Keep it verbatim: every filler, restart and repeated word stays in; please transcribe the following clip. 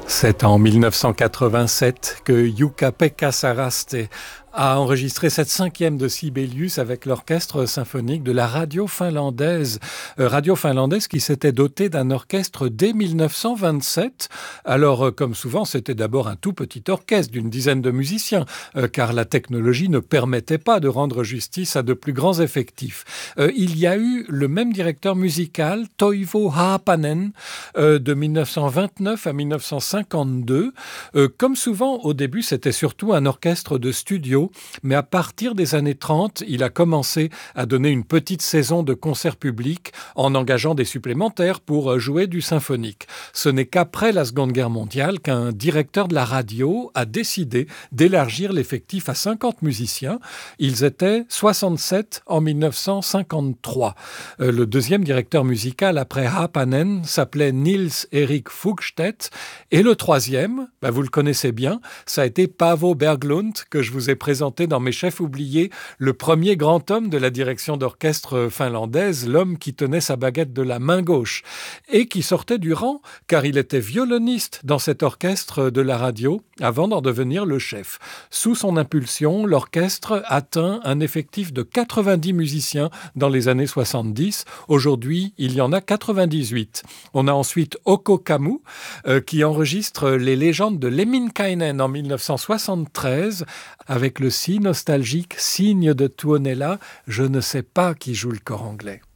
C'est en mille neuf cent quatre-vingt-sept que Jukka-Pekka Saraste a enregistré cette cinquième de Sibelius avec l'orchestre symphonique de la radio finlandaise. Euh, radio finlandaise qui s'était dotée d'un orchestre dès mille neuf cent vingt-sept. Alors, euh, comme souvent, c'était d'abord un tout petit orchestre d'une dizaine de musiciens, euh, car la technologie ne permettait pas de rendre justice à de plus grands effectifs. Euh, il y a eu le même directeur musical, Toivo Haapanen, euh, de mille neuf cent vingt-neuf à mille neuf cent cinquante-deux. Euh, comme souvent, au début, c'était surtout un orchestre de studio, mais à partir des années trente, il a commencé à donner une petite saison de concerts publics en engageant des supplémentaires pour jouer du symphonique. Ce n'est qu'après la Seconde Guerre mondiale qu'un directeur de la radio a décidé d'élargir l'effectif à cinquante musiciens. Ils étaient soixante-sept en mille neuf cent cinquante-trois. Euh, le deuxième directeur musical après Haapanen s'appelait Nils-Erik Fugstedt. Et le troisième, bah vous le connaissez bien, ça a été Paavo Berglund, que je vous ai présenté dans Mes chefs oubliés, le premier grand homme de la direction d'orchestre finlandaise, l'homme qui tenait sa baguette de la main gauche et qui sortait du rang car il était violoniste dans cet orchestre de la radio avant d'en devenir le chef. Sous son impulsion, l'orchestre atteint un effectif de quatre-vingt-dix musiciens dans les années soixante-dix. Aujourd'hui, il y en a quatre-vingt-dix-huit. On a ensuite Occo Kammu euh, qui enregistre les légendes de Lemminkäinen en mille neuf cent soixante-treize avec le si nostalgique Signe de Tuonela, je ne sais pas qui joue le cor anglais.